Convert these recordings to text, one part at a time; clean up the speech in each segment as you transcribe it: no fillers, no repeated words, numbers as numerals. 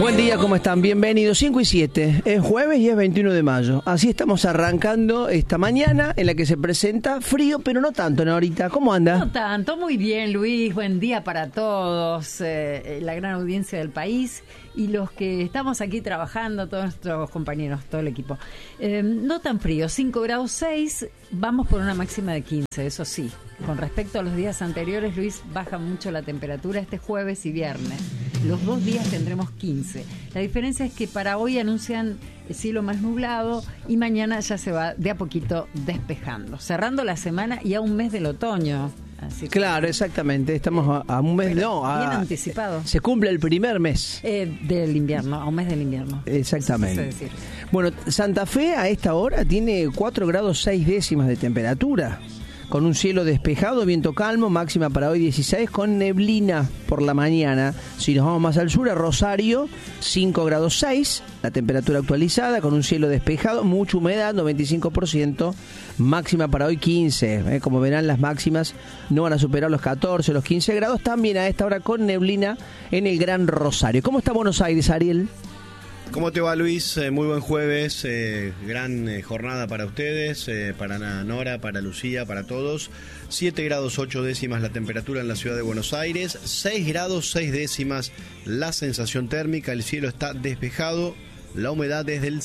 Buen día, ¿cómo están? Bienvenidos. 5 y 7. Es jueves y es 21 de mayo. Así estamos arrancando esta mañana en la que se presenta frío, pero no tanto, ¿no? Ahorita, ¿cómo anda? No tanto, muy bien, Luis. Buen día para todos, la gran audiencia del país y los que estamos aquí trabajando, todos nuestros compañeros, todo el equipo. No tan frío, 5 grados 6, vamos por una máxima de 15, eso sí. Con respecto a los días anteriores, Luis, baja mucho la temperatura este jueves y viernes. Los 2 días tendremos 15. La diferencia es que para hoy anuncian el cielo más nublado y mañana ya se va de a poquito despejando, cerrando la semana y a un mes del otoño. Así que, claro, exactamente. Estamos a un mes, bien anticipado. Se cumple el primer mes. Del invierno, a un mes del invierno. Exactamente. Bueno, Santa Fe a esta hora tiene 4 grados 6 décimas de temperatura. Con un cielo despejado, viento calmo, máxima para hoy 16, con neblina por la mañana. Si nos vamos más al sur, a Rosario, 5 grados 6, la temperatura actualizada, con un cielo despejado, mucha humedad, 95%, máxima para hoy 15. Como verán, las máximas no van a superar los 14, los 15 grados, también a esta hora con neblina en el Gran Rosario. ¿Cómo está Buenos Aires, Ariel? ¿Cómo te va, Luis? Muy buen jueves, gran jornada para ustedes, para Nora, para Lucía, para todos. 7 grados 8 décimas la temperatura en la ciudad de Buenos Aires, 6 grados 6 décimas la sensación térmica, el cielo está despejado, la humedad es del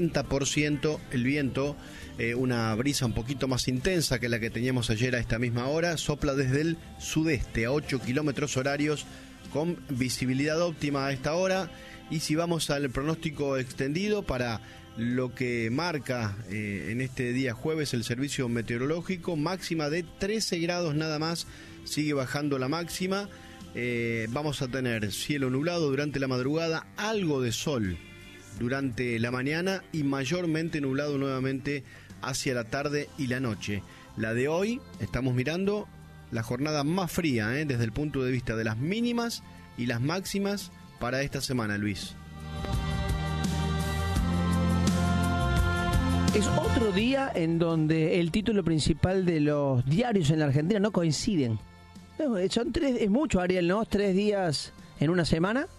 70%, el viento, una brisa un poquito más intensa que la que teníamos ayer a esta misma hora, sopla desde el sudeste a 8 kilómetros horarios con visibilidad óptima a esta hora. Y si vamos al pronóstico extendido para lo que marca en este día jueves el servicio meteorológico, máxima de 13 grados nada más, sigue bajando la máxima. Vamos a tener cielo nublado durante la madrugada, algo de sol durante la mañana y mayormente nublado nuevamente hacia la tarde y la noche. La de hoy, estamos mirando la jornada más fría desde el punto de vista de las mínimas y las máximas para esta semana, Luis. Es otro día en donde el título principal de los diarios en la Argentina no coinciden. Son 3, es mucho, Ariel, ¿no? 3 días en una semana.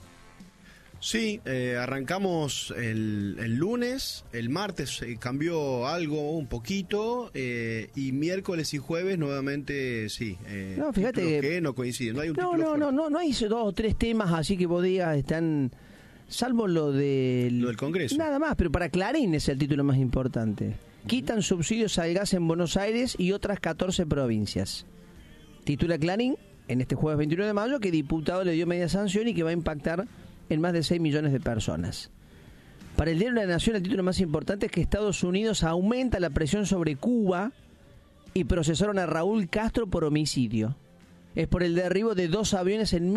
Sí, arrancamos el lunes, el martes cambió algo un poquito y miércoles y jueves nuevamente sí. No, fíjate que no coinciden, no hay un título no hay 2 o 3 temas así que vos digas están, salvo lo del Congreso. Nada más, pero para Clarín es el título más importante. Quitan subsidios al gas en Buenos Aires y otras 14 provincias. Titula Clarín en este jueves 21 de mayo que diputado le dio media sanción y que va a impactar en más de 6 millones de personas. Para el diario de la Nación, el título más importante es que Estados Unidos aumenta la presión sobre Cuba y procesaron a Raúl Castro por homicidio. Es por el derribo de 2 aviones en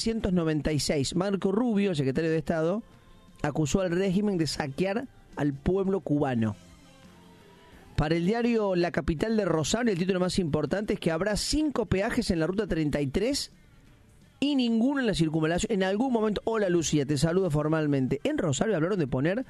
1996. Marco Rubio, el secretario de Estado, acusó al régimen de saquear al pueblo cubano. Para el diario La Capital de Rosario, el título más importante es que habrá 5 peajes en la ruta 33 y ninguno en la circunvalación. En algún momento, hola Lucía, te saludo formalmente. En Rosario hablaron de poner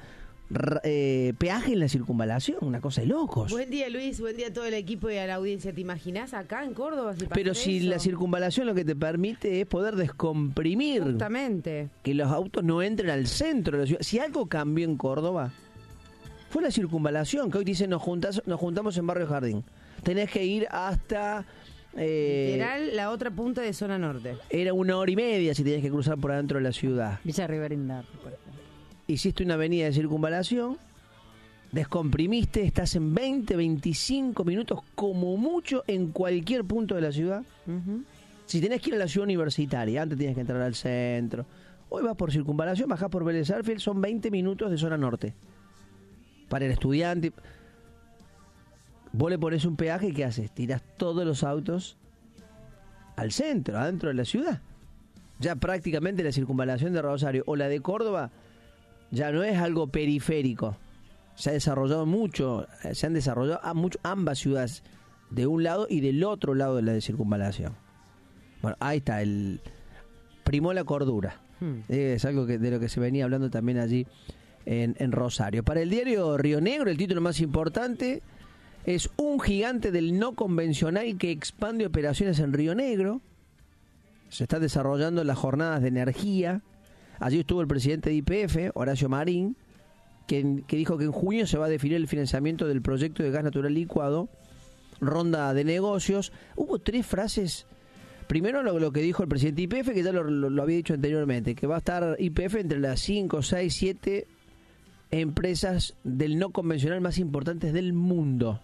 peaje en la circunvalación, una cosa de locos. Buen día, Luis, buen día a todo el equipo y a la audiencia. ¿Te imaginás acá en Córdoba? Pero si la circunvalación lo que te permite es poder descomprimir. Justamente. Que los autos no entren al centro de la ciudad. Si algo cambió en Córdoba, fue la circunvalación, que hoy dicen nos juntamos en Barrio Jardín. Tenés que ir hasta... literal, la otra punta de zona norte. Era 1 hora y media si tenías que cruzar por adentro de la ciudad. Villa Riverinda. Hiciste una avenida de circunvalación, descomprimiste, estás en 20, 25 minutos como mucho en cualquier punto de la ciudad. Si tenés que ir a la ciudad universitaria, antes tenías que entrar al centro. Hoy vas por circunvalación, bajás por Vélez Sarsfield, son 20 minutos de zona norte. Para el estudiante... Vos le pones un peaje y ¿qué haces? Tirás todos los autos al centro, adentro de la ciudad. Ya prácticamente la circunvalación de Rosario o la de Córdoba ya no es algo periférico. Se ha desarrollado mucho, se han desarrollado mucho ambas ciudades, de un lado y del otro lado de la de circunvalación. Bueno, ahí está, primó la cordura. Es algo de lo que se venía hablando también allí en Rosario. Para el diario Río Negro, el título más importante es un gigante del no convencional que expande operaciones en Río Negro. Se están desarrollando las jornadas de energía Allí estuvo el presidente de YPF, Horacio Marín, que dijo que en junio se va a definir el financiamiento del proyecto de gas natural licuado, ronda de negocios. Hubo 3 frases. Primero lo que dijo el presidente de YPF, que ya lo había dicho anteriormente, que va a estar YPF entre las 5, 6, 7 empresas del no convencional más importantes del mundo.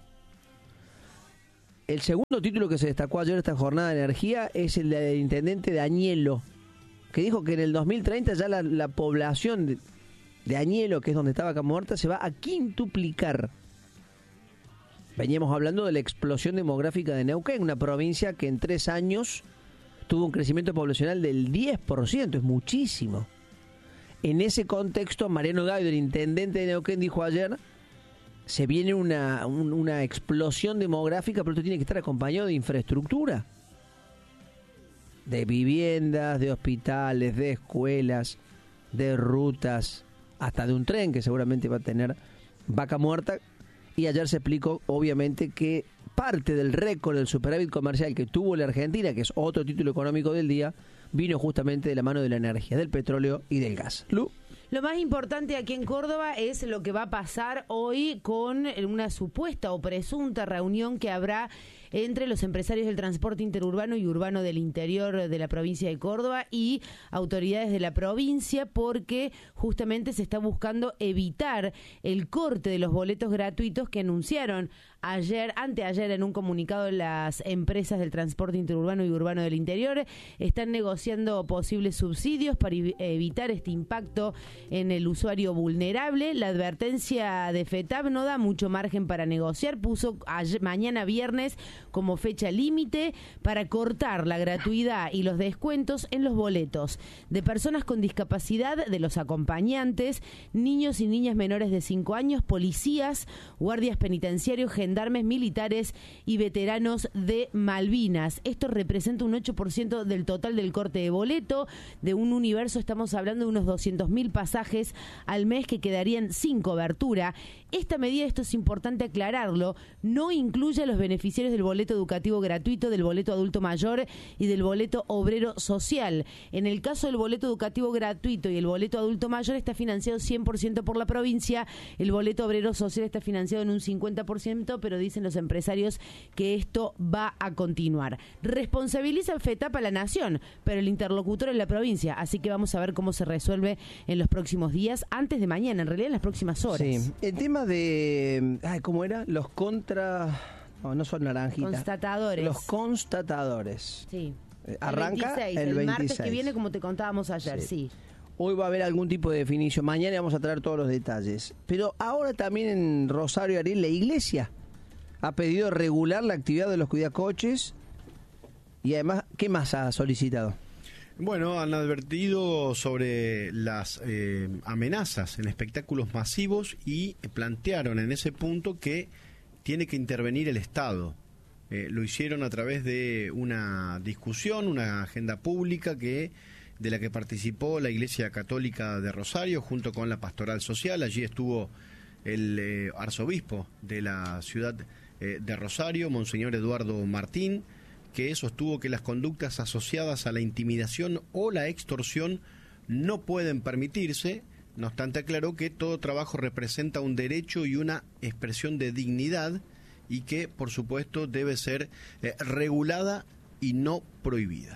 El segundo título que se destacó ayer esta jornada de energía es el del intendente de Añelo, que dijo que en el 2030 ya la población de Añelo, que es donde estaba Vaca Muerta, se va a quintuplicar. Veníamos hablando de la explosión demográfica de Neuquén, una provincia que en 3 años tuvo un crecimiento poblacional del 10%, es muchísimo. En ese contexto, Mariano Gaido, el intendente de Neuquén, dijo ayer, se viene una explosión demográfica, pero esto tiene que estar acompañado de infraestructura, de viviendas, de hospitales, de escuelas, de rutas, hasta de un tren que seguramente va a tener Vaca Muerta. Y ayer se explicó, obviamente, que parte del récord del superávit comercial que tuvo la Argentina, que es otro título económico del día, vino justamente de la mano de la energía, del petróleo y del gas. Lu. Lo más importante aquí en Córdoba es lo que va a pasar hoy con una supuesta o presunta reunión que habrá entre los empresarios del transporte interurbano y urbano del interior de la provincia de Córdoba y autoridades de la provincia, porque justamente se está buscando evitar el corte de los boletos gratuitos que anunciaron anteayer en un comunicado. Las empresas del transporte interurbano y urbano del interior están negociando posibles subsidios para evitar este impacto en el usuario vulnerable. La advertencia de FETAP no da mucho margen para negociar, puso mañana viernes como fecha límite para cortar la gratuidad y los descuentos en los boletos de personas con discapacidad, de los acompañantes, niños y niñas menores de 5 años, policías, guardias penitenciarios, gendarmes, militares y veteranos de Malvinas. Esto representa un 8% del total del corte de boleto. De un universo estamos hablando de unos 200.000 pasajes al mes que quedarían sin cobertura. Esta medida, esto es importante aclararlo, no incluye a los beneficiarios del boleto educativo gratuito, del boleto adulto mayor y del boleto obrero social. En el caso del boleto educativo gratuito y el boleto adulto mayor está financiado 100% por la provincia, el boleto obrero social está financiado en un 50%, pero dicen los empresarios que esto va a continuar. Responsabiliza FETAP a la nación, pero el interlocutor es la provincia, así que vamos a ver cómo se resuelve en los próximos días, antes de mañana, en realidad en las próximas horas. Sí, el tema de, ¿cómo era? Los no son naranjitas. Constatadores. Los constatadores. Sí. Arranca el 26. Martes que viene, como te contábamos ayer, sí. Hoy va a haber algún tipo de definición. Mañana vamos a traer todos los detalles. Pero ahora también en Rosario, Ariel, la iglesia ha pedido regular la actividad de los cuidacoches. Y además, ¿qué más ha solicitado? Bueno, han advertido sobre las amenazas en espectáculos masivos y plantearon en ese punto que tiene que intervenir el Estado. Lo hicieron a través de una discusión, una agenda pública de la que participó la Iglesia Católica de Rosario junto con la Pastoral Social. Allí estuvo el arzobispo de la ciudad de Rosario, Monseñor Eduardo Martín, que sostuvo que las conductas asociadas a la intimidación o la extorsión no pueden permitirse. No obstante, aclaró que todo trabajo representa un derecho y una expresión de dignidad y que, por supuesto, debe ser regulada y no prohibida.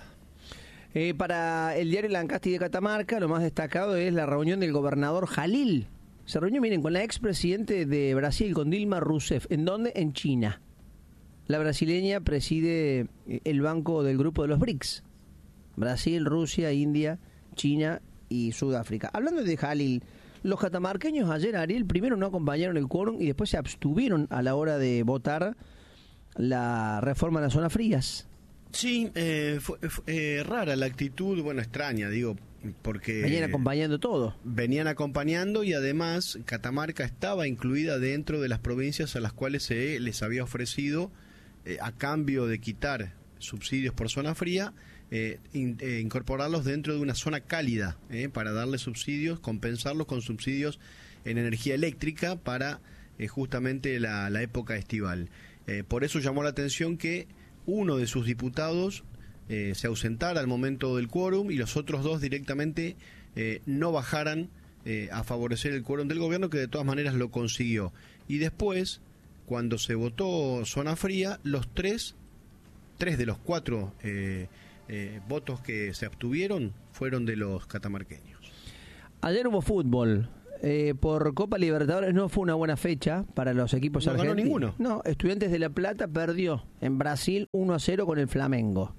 Para el diario Lancasti de Catamarca, lo más destacado es la reunión del gobernador Jalil. Se reunió, miren, con la expresidente de Brasil, con Dilma Rousseff. ¿En dónde? En China. La brasileña preside el banco del grupo de los BRICS. Brasil, Rusia, India, China y Sudáfrica. Hablando de Jalil, los catamarqueños ayer, Ariel, primero no acompañaron el quórum y después se abstuvieron a la hora de votar la reforma de las zonas frías. Sí, fue rara la actitud, bueno, extraña, digo, porque... Venían acompañando todo. Venían acompañando y además Catamarca estaba incluida dentro de las provincias a las cuales se les había ofrecido, a cambio de quitar subsidios por zona fría, incorporarlos dentro de una zona cálida, para darle subsidios, compensarlos con subsidios en energía eléctrica para justamente la época estival. Por eso llamó la atención que uno de sus diputados se ausentara al momento del quórum y los otros dos directamente no bajaran a favorecer el quórum del gobierno, que de todas maneras lo consiguió. Y después, cuando se votó zona fría, los tres de los 4 votos que se abstuvieron fueron de los catamarqueños. Ayer hubo fútbol. Por Copa Libertadores no fue una buena fecha para los equipos argentinos. No ganó ninguno. No, Estudiantes de La Plata perdió en Brasil 1-0 con el Flamengo.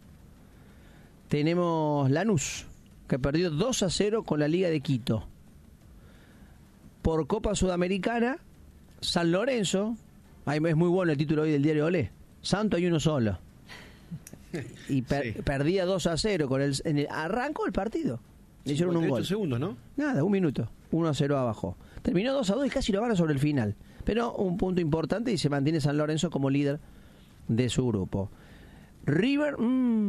Tenemos Lanús, que perdió 2-0 con la Liga de Quito. Por Copa Sudamericana, San Lorenzo, es muy bueno el título hoy del diario Olé, Santo hay uno solo. Y perdía 2-0 con arrancó el partido. Le hicieron un gol. Segundos, ¿no? Nada, un minuto. 1-0 abajo. Terminó 2-2 y casi lo gana sobre el final. Pero un punto importante y se mantiene San Lorenzo como líder de su grupo. River,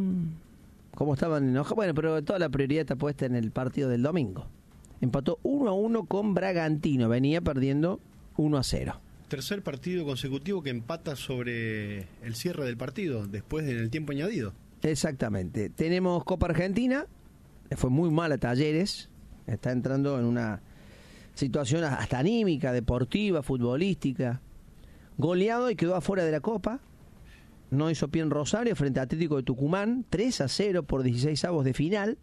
¿cómo estaban enojados? Bueno, pero toda la prioridad está puesta en el partido del domingo. Empató 1-1 con Bragantino. Venía perdiendo 1-0. Tercer partido consecutivo que empata sobre el cierre del partido, después del tiempo añadido. Exactamente. Tenemos Copa Argentina. Fue muy mal a Talleres. Está entrando en una situación hasta anímica, deportiva, futbolística. Goleado y quedó afuera de la Copa. No hizo pie en Rosario frente a Atlético de Tucumán. 3-0 por 16avos de final.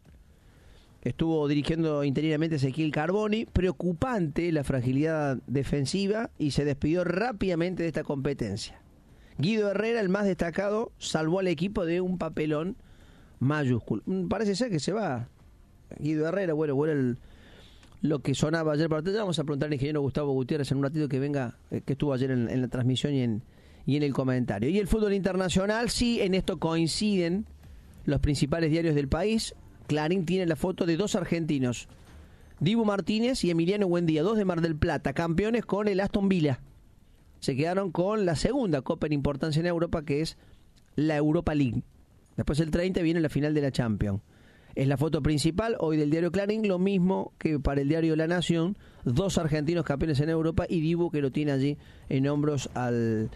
Estuvo dirigiendo interinamente Ezequiel Carboni. Preocupante la fragilidad defensiva y se despidió rápidamente de esta competencia. Guido Herrera, el más destacado, salvó al equipo de un papelón mayúsculo. Parece ser que se va Guido Herrera. Bueno, lo que sonaba ayer para ustedes. Vamos a preguntar al ingeniero Gustavo Gutiérrez en un ratito que venga, que estuvo ayer en la transmisión y en el comentario. Y el fútbol internacional, sí, en esto coinciden los principales diarios del país. Clarín tiene la foto de 2 argentinos, Dibu Martínez y Emiliano Buendía, 2 de Mar del Plata, campeones con el Aston Villa. Se quedaron con la segunda copa en importancia en Europa, que es la Europa League. Después el 30 viene la final de la Champions. Es la foto principal hoy del diario Clarín, lo mismo que para el diario La Nación, 2 argentinos campeones en Europa y Dibu, que lo tiene allí en hombros al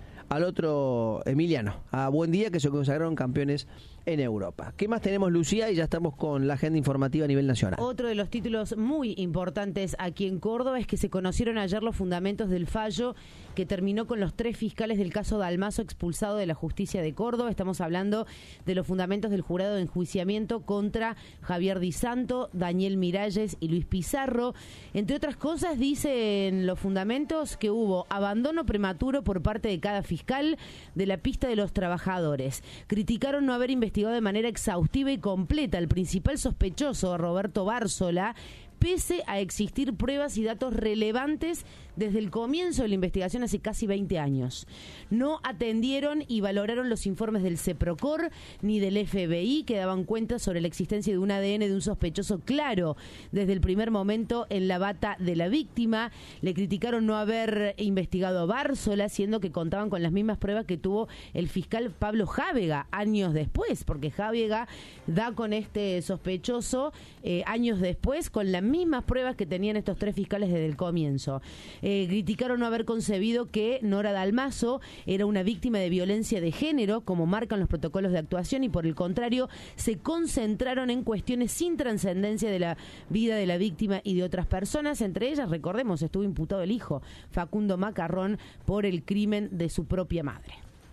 otro Emiliano, a Buendía, que se consagraron campeones en Europa. ¿Qué más tenemos, Lucía? Y ya estamos con la agenda informativa a nivel nacional. Otro de los títulos muy importantes aquí en Córdoba es que se conocieron ayer los fundamentos del fallo que terminó con los 3 fiscales del caso Dalmaso expulsado de la justicia de Córdoba. Estamos hablando de los fundamentos del jurado de enjuiciamiento contra Javier Di Santo, Daniel Miralles y Luis Pizarro. Entre otras cosas, dicen los fundamentos que hubo abandono prematuro por parte de cada fiscal de la pista de los trabajadores. Criticaron no haber investigado de manera exhaustiva y completa al principal sospechoso, Roberto Bárzola, pese a existir pruebas y datos relevantes desde el comienzo de la investigación hace casi 20 años. No atendieron y valoraron los informes del CEPROCOR ni del FBI que daban cuenta sobre la existencia de un ADN de un sospechoso claro desde el primer momento en la bata de la víctima. Le criticaron no haber investigado a Bárzola, siendo que contaban con las mismas pruebas que tuvo el fiscal Pablo Jávega años después, porque Jávega da con este sospechoso años después con las mismas pruebas que tenían estos 3 fiscales desde el comienzo. Criticaron no haber concebido que Nora Dalmaso era una víctima de violencia de género, como marcan los protocolos de actuación, y por el contrario, se concentraron en cuestiones sin trascendencia de la vida de la víctima y de otras personas. Entre ellas, recordemos, estuvo imputado el hijo, Facundo Macarrón, por el crimen de su propia madre.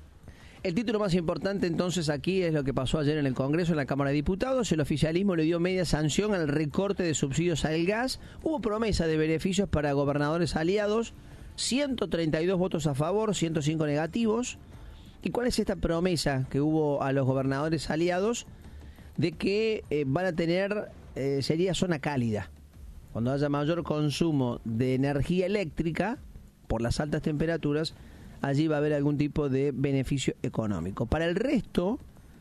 El título más importante entonces aquí es lo que pasó ayer en el Congreso, en la Cámara de Diputados. El oficialismo le dio media sanción al recorte de subsidios al gas. Hubo promesa de beneficios para gobernadores aliados, 132 votos a favor, 105 negativos. ¿Y cuál es esta promesa que hubo a los gobernadores aliados? De que van a tener, sería zona cálida. Cuando haya mayor consumo de energía eléctrica, por las altas temperaturas, allí va a haber algún tipo de beneficio económico. Para el resto,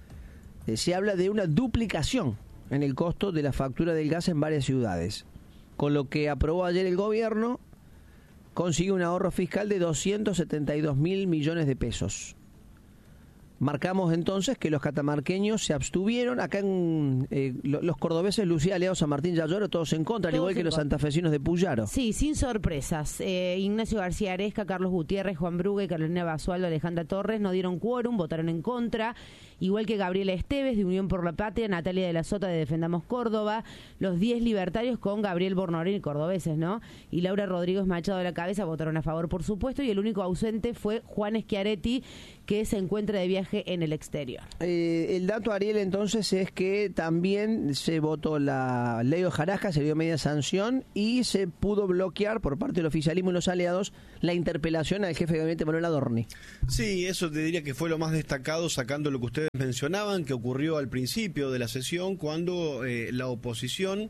se habla de una duplicación en el costo de la factura del gas en varias ciudades. Con lo que aprobó ayer el gobierno, consigue un ahorro fiscal de 272.000 millones de pesos. Marcamos entonces que los catamarqueños se abstuvieron. Acá los cordobeses, Lucía, aliados a Martín Yayoro, todos en contra, al igual que los santafesinos de Puyaro. Sí, sin sorpresas. Ignacio García Aresca, Carlos Gutiérrez, Juan Bruga y Carolina Basualdo, Alejandra Torres no dieron quórum, votaron en contra. Igual que Gabriela Esteves, de Unión por la Patria, Natalia de la Sota, de Defendamos Córdoba, los 10 libertarios con Gabriel Bornorín, cordobeses, ¿no? Y Laura Rodríguez Machado de la Cabeza votaron a favor, por supuesto, y el único ausente fue Juan Schiaretti, que se encuentra de viaje en el exterior. El dato, Ariel, entonces, es que también se votó la ley de hojarasca, se dio media sanción y se pudo bloquear por parte del oficialismo y los aliados la interpelación al jefe de gabinete Manuel Adorni. Sí, eso te diría que fue lo más destacado, sacando lo que ustedes mencionaban, que ocurrió al principio de la sesión, cuando la oposición,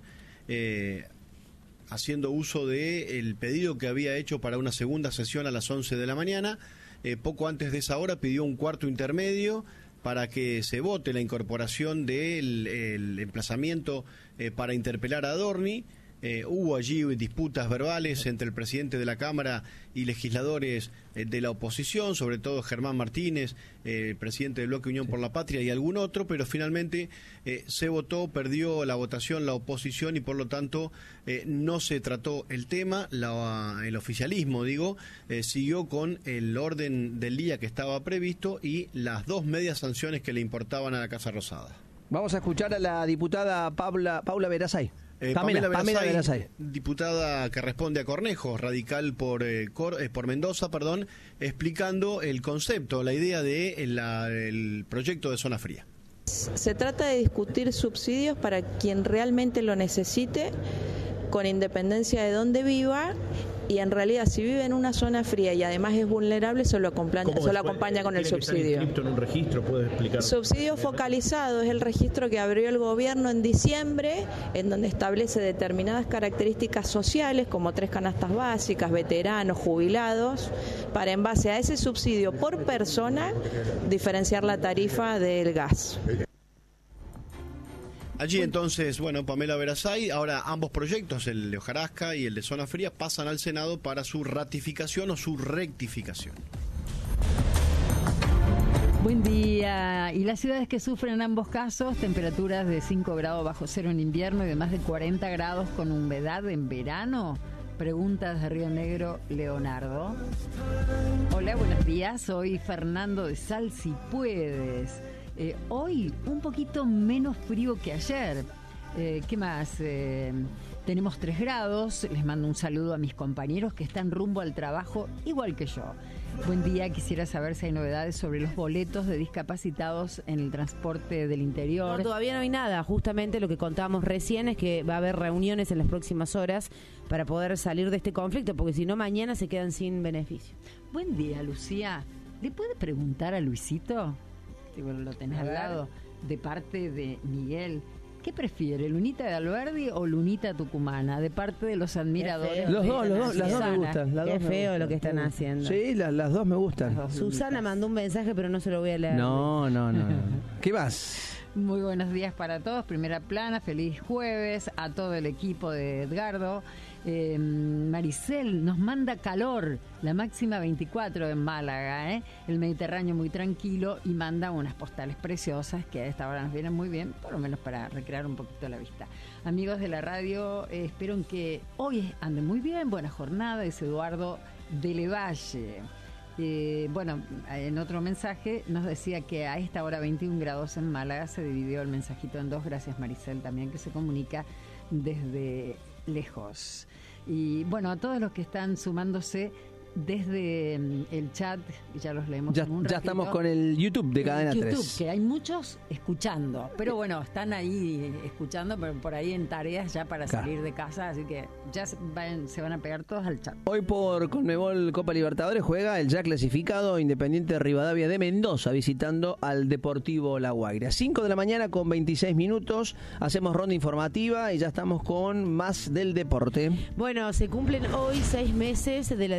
haciendo uso del pedido que había hecho para una segunda sesión a las 11 de la mañana, poco antes de esa hora pidió un cuarto intermedio para que se vote la incorporación del emplazamiento para interpelar a Adorni. Hubo allí disputas verbales entre el presidente de la Cámara y legisladores de la oposición, sobre todo Germán Martínez, el presidente del Bloque Unión por la Patria y algún otro, pero finalmente se votó, perdió la votación la oposición y por lo tanto no se trató el tema. El oficialismo, siguió con el orden del día que estaba previsto y las dos medias sanciones que le importaban a la Casa Rosada. Vamos a escuchar a la diputada Paula Verasay. Pamela Verasay, diputada que responde a Cornejo, radical por Mendoza, explicando el concepto, la idea del proyecto de zona fría. Se trata de discutir subsidios para quien realmente lo necesite, con independencia de dónde viva, y en realidad si vive en una zona fría y además es vulnerable, solo acompaña con el subsidio. En un registro, ¿puedes explicar? Subsidio focalizado es el registro que abrió el gobierno en diciembre, en donde establece determinadas características sociales, como 3 canastas básicas, veteranos, jubilados, para en base a ese subsidio por persona diferenciar la tarifa del gas. Allí entonces, Pamela Verasay, ahora ambos proyectos, el de hojarasca y el de zona fría, pasan al Senado para su ratificación o su rectificación. Buen día. Y las ciudades que sufren ambos casos, temperaturas de 5 grados bajo cero en invierno y de más de 40 grados con humedad en verano. Preguntas de Río Negro, Leonardo. Hola, buenos días. Soy Fernando de Sal, si puedes. Hoy un poquito menos frío que ayer. ¿Qué más? Tenemos 3 grados. Les mando un saludo a mis compañeros que están rumbo al trabajo igual que yo. Buen día, quisiera saber si hay novedades sobre los boletos de discapacitados en el transporte del interior. No, todavía no hay nada. Justamente lo que contábamos recién es que va a haber reuniones en las próximas horas para poder salir de este conflicto, porque si no mañana se quedan sin beneficio. Buen día, Lucía. ¿Le puede preguntar a Luisito? Lo tenés al lado, de parte de Miguel. ¿Qué prefiere, Lunita de Alberdi o Lunita tucumana? De parte de los admiradores. Los dos me gustan. Qué feo lo que están haciendo. Sí, las dos me gustan. Susana mandó un mensaje, pero no se lo voy a leer. No. ¿Qué más? Muy buenos días para todos. Primera plana, feliz jueves a todo el equipo de Edgardo. Maricel nos manda calor, la máxima 24 en Málaga, el Mediterráneo muy tranquilo, y manda unas postales preciosas que a esta hora nos vienen muy bien, por lo menos para recrear un poquito la vista. Amigos de la radio, espero que hoy anden muy bien, buena jornada, es Eduardo de Levalle. En otro mensaje nos decía que a esta hora 21 grados en Málaga. Se dividió el mensajito en dos. Gracias, Maricel, también, que se comunica desde lejos. Y a todos los que están sumándose desde el chat, ya los leemos en un ratito. Ya estamos con el YouTube de Cadena 3. Que hay muchos escuchando, pero están ahí escuchando, pero por ahí en tareas ya para salir de casa, así que ya se van a pegar todos al chat. Hoy por Conmebol Copa Libertadores juega el ya clasificado Independiente Rivadavia de Mendoza, visitando al Deportivo La Guaira. 5 de la mañana con 26 minutos, hacemos ronda informativa y ya estamos con más del deporte. Se cumplen hoy 6 meses de la desaparición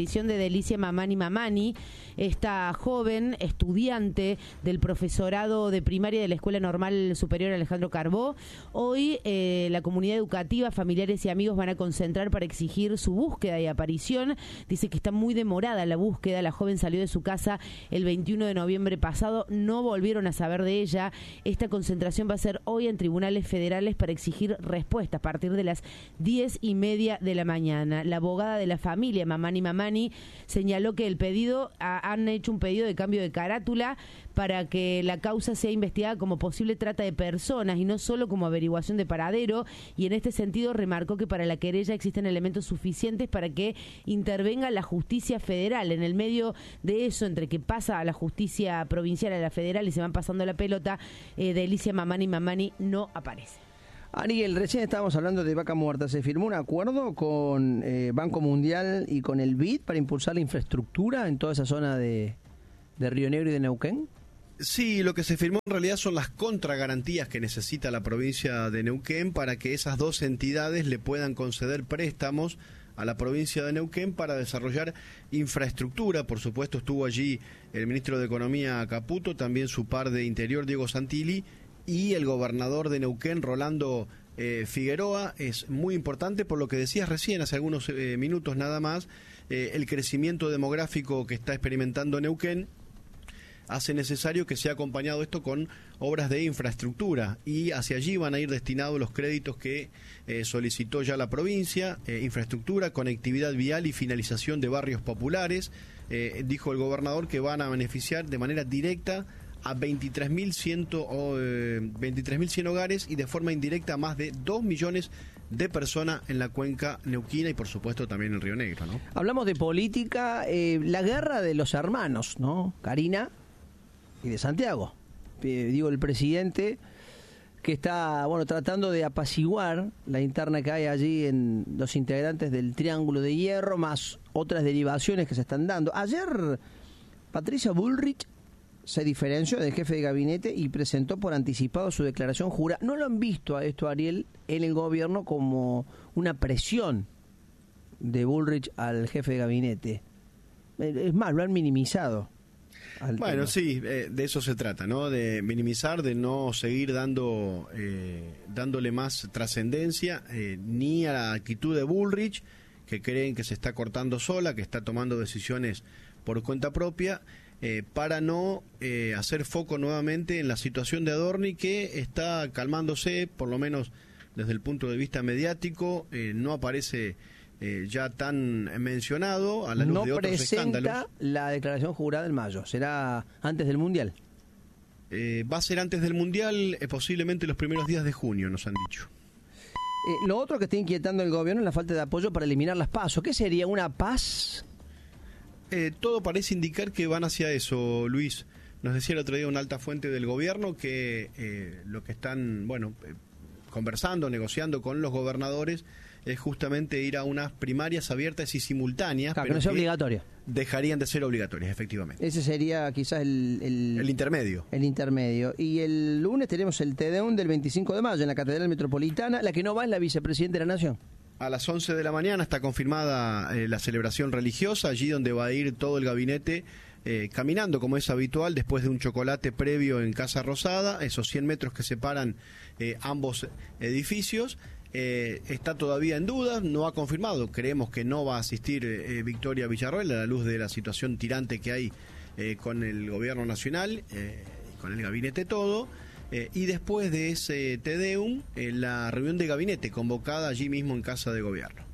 desaparición de Delicia Mamani, esta joven estudiante del profesorado de primaria de la Escuela Normal Superior Alejandro Carbó. Hoy la comunidad educativa, familiares y amigos van a concentrar para exigir su búsqueda y aparición. Dice que está muy demorada la búsqueda. La joven salió de su casa el 21 de noviembre pasado, no volvieron a saber de ella. Esta concentración va a ser hoy en tribunales federales para exigir respuestas a partir de las 10:30 de la mañana. La abogada de la familia, Mamani, señaló que han hecho un pedido de cambio de carátula para que la causa sea investigada como posible trata de personas y no solo como averiguación de paradero, y en este sentido remarcó que para la querella existen elementos suficientes para que intervenga la justicia federal. En el medio de eso, entre que pasa a la justicia provincial a la federal y se van pasando la pelota, Delicia Mamani no aparece. Ariel, recién estábamos hablando de Vaca Muerta. ¿Se firmó un acuerdo con Banco Mundial y con el BID para impulsar la infraestructura en toda esa zona de Río Negro y de Neuquén? Sí, lo que se firmó en realidad son las contragarantías que necesita la provincia de Neuquén para que esas dos entidades le puedan conceder préstamos a la provincia de Neuquén para desarrollar infraestructura. Por supuesto estuvo allí el ministro de Economía Caputo, también su par de Interior Diego Santilli y el gobernador de Neuquén Rolando Figueroa. Es muy importante por lo que decías recién, hace algunos minutos nada más, el crecimiento demográfico que está experimentando Neuquén hace necesario que sea acompañado esto con obras de infraestructura, y hacia allí van a ir destinados los créditos que solicitó ya la provincia: infraestructura, conectividad vial y finalización de barrios populares. Dijo el gobernador que van a beneficiar de manera directa a 23.100 hogares y de forma indirecta a más de 2 millones de personas en la cuenca neuquina y por supuesto también en Río Negro, ¿no? Hablamos de política, la guerra de los hermanos, ¿no? Karina y de Santiago. Digo, el presidente que está, tratando de apaciguar la interna que hay allí en los integrantes del Triángulo de Hierro, más otras derivaciones que se están dando. Ayer Patricia Bullrich se diferenció del jefe de gabinete y presentó por anticipado su declaración jurada. ¿No lo han visto a esto, Ariel, en el gobierno como una presión de Bullrich al jefe de gabinete? Es más, lo han minimizado. Bueno, sí, de eso se trata, ¿no? De minimizar, de no seguir dándole más trascendencia ni a la actitud de Bullrich, que creen que se está cortando sola, que está tomando decisiones por cuenta propia, para no hacer foco nuevamente en la situación de Adorni, que está calmándose, por lo menos desde el punto de vista mediático. No aparece ya tan mencionado a la luz de otros escándalos. No presenta la declaración jurada en mayo, será antes del Mundial. Va a ser antes del Mundial, posiblemente los primeros días de junio, nos han dicho. Lo otro que está inquietando el gobierno es la falta de apoyo para eliminar las PASO. ¿Qué sería, una paz? Todo parece indicar que van hacia eso, Luis. Nos decía el otro día una alta fuente del gobierno que lo que están, conversando, negociando con los gobernadores es justamente ir a unas primarias abiertas y simultáneas. Claro, pero que no sea obligatoria. Dejarían de ser obligatorias, efectivamente. Ese sería quizás el intermedio. El intermedio. Y el lunes tenemos el Te Deum del 25 de mayo en la Catedral Metropolitana. La que no va es la vicepresidenta de la Nación. A las 11 de la mañana está confirmada la celebración religiosa, allí donde va a ir todo el gabinete caminando, como es habitual, después de un chocolate previo en Casa Rosada, esos 100 metros que separan ambos edificios. Está todavía en duda, no ha confirmado. Creemos que no va a asistir Victoria Villarroel a la luz de la situación tirante que hay con el gobierno nacional, con el gabinete todo. Y después de ese Te Deum, la reunión de gabinete convocada allí mismo en Casa de Gobierno.